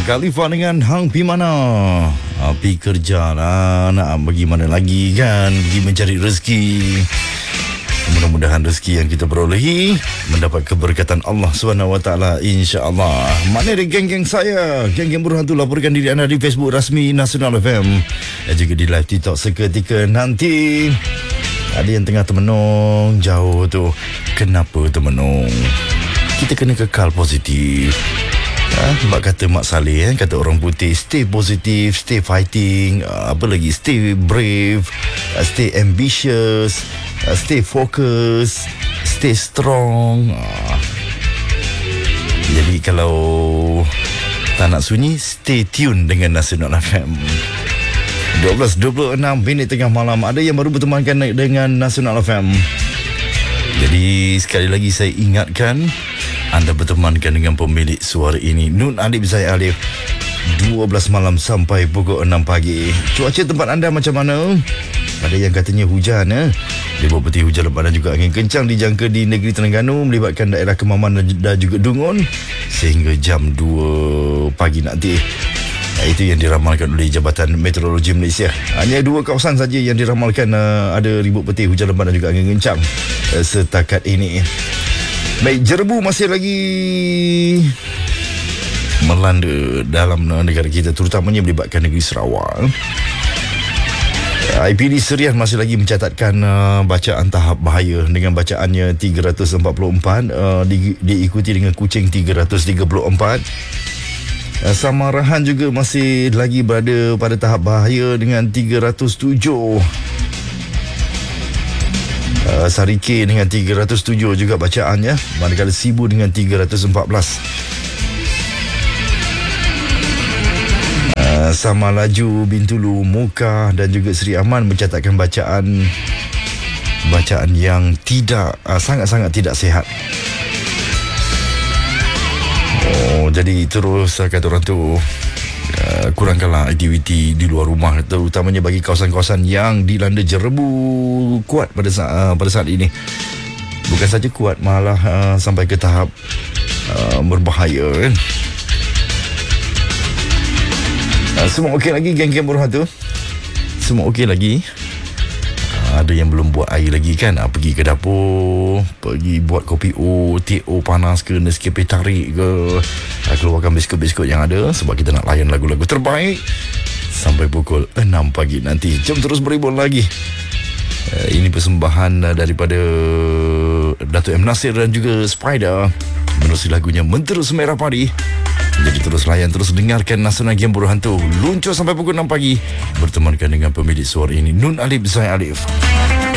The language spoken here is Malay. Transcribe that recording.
Khalifa dengan Hang pi mana? Pi kerja lah. Nak bagaimana lagi kan? Pergi mencari rezeki. Mudah-mudahan rezeki yang kita perolehi mendapat keberkatan Allah SWT, insya-Allah. Mana dia geng-geng saya? Geng-geng Berhantu, laporkan diri anda di Facebook rasmi Nasional FM dan juga di live TikTok seketika nanti. Ada yang tengah termenung jauh tu. Kenapa termenung? Kita kena kekal positif. Sebab kata Mak Saleh, kata orang putih, stay positif, stay fighting, apa lagi, stay brave, stay ambitious, stay focus, stay strong. Jadi kalau tak nak sunyi, stay tune dengan Nasional FM. 12.26 minit tengah malam. Ada yang baru bertemankan dengan Nasional FM. Jadi sekali lagi saya ingatkan, anda bertemankan dengan pemilik suara ini, Nun Alif Zaid Alif, 12 malam sampai pukul 6 pagi. Cuaca tempat anda macam mana? Ada yang katanya hujan, Di bawah peti hujan lebat dan juga angin kencang dijangka di negeri Terengganu, melibatkan daerah Kemaman dan juga Dungun sehingga jam 2 pagi nanti. Itu yang diramalkan oleh Jabatan Meteorologi Malaysia. Hanya 2 kawasan saja yang diramalkan ada ribut peti hujan lebat dan juga angin kencang setakat ini. Baik, jerebu masih lagi melanda dalam negara kita, terutamanya melibatkan negeri Sarawak. IPD Serian masih lagi mencatatkan bacaan tahap bahaya dengan bacaannya 344, diikuti dengan Kuching 334. Samarahan juga masih lagi berada pada tahap bahaya dengan 307. Sarike dengan 307 juga bacaannya, manakala Sibu dengan 314. Sama Laju, Bintulu, Muka dan juga Seri Aman mencatatkan bacaan yang tidak sangat-sangat tidak sihat. Jadi terus kata orang tu, kurangkanlah aktiviti di luar rumah, terutamanya bagi kawasan-kawasan yang dilanda jerebu kuat pada saat ini. Bukan saja kuat, malah sampai ke tahap berbahaya, kan? Semua okey lagi geng-geng Berhantu? Semua okey lagi? Ada yang belum buat air lagi kan? Pergi ke dapur, pergi buat kopi TO panas ke, Nescafe tarik ke, keluarkan biskut-biskut yang ada, sebab kita nak layan lagu-lagu terbaik sampai pukul 6 pagi nanti. Jom terus beribun lagi. Ini persembahan daripada Dato' M. Nasir dan juga Spider menerusi lagunya Menterus Merah Padi. Jadi terus layan, terus dengarkan Nasional Game Berhantu. Luncur sampai pukul 6 pagi bertemankan dengan pemilik suara ini, Nun Alif Zaid Alif.